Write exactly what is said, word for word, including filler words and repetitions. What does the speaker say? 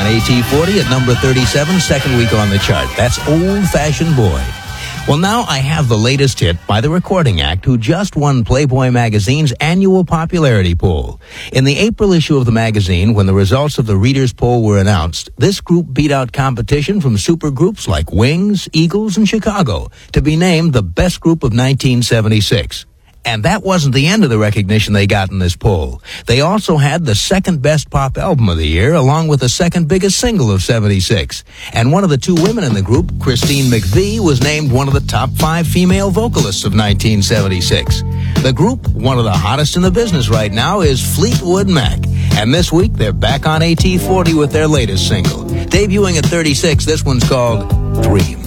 A T forty at number thirty-seven, second week on the chart. That's Old Fashioned Boy. Well, now I have the latest hit by the Recording Act, who just won Playboy magazine's annual popularity poll. In the April issue of the magazine, when the results of the readers' poll were announced, this group beat out competition from supergroups like Wings, Eagles, and Chicago to be named the best group of nineteen seventy-six. And that wasn't the end of the recognition they got in this poll. They also had the second best pop album of the year, along with the second biggest single of seventy-six. And one of the two women in the group, Christine McVie, was named one of the top five female vocalists of nineteen seventy-six. The group, one of the hottest in the business right now, is Fleetwood Mac. And this week, they're back on A T forty with their latest single. Debuting at thirty-six, this one's called Dream.